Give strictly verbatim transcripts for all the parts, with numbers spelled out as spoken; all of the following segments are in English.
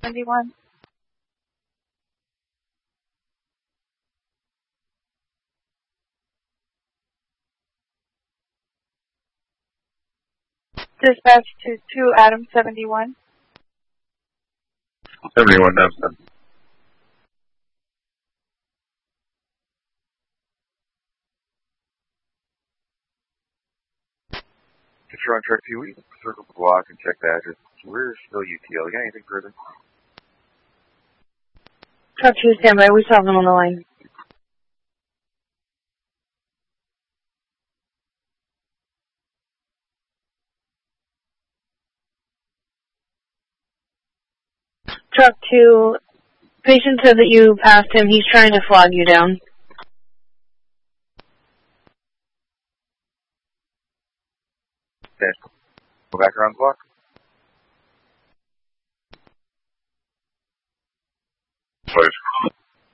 seventy-one. Dispatch to two Adam seventy-one. seventy-one, Dempsey. Control on track two, we circle the block and check the address. We're still U T L. You got anything further? Truck two, standby. We still have them on the line. Truck two, patient said that you passed him. He's trying to flag you down. Okay. Go back around the block. Please.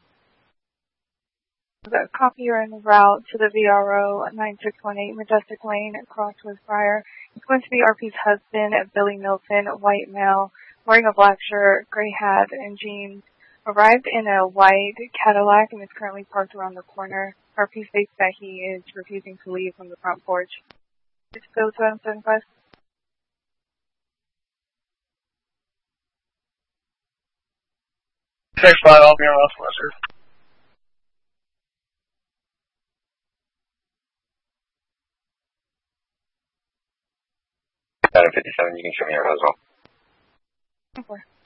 That copy you're en route to the V R O nine six one eight Majestic Lane at Crosswoods Briar. It's going to be R P's husband, Billy Milton, white male, wearing a black shirt, gray hat, and jeans. Arrived in a white Cadillac and is currently parked around the corner. R P states that he is refusing to leave from the front porch. It's Bill two seventy-five. Six five, I'll be on Westwester. Adam fifty-seven, you can show me your hose off. Okay.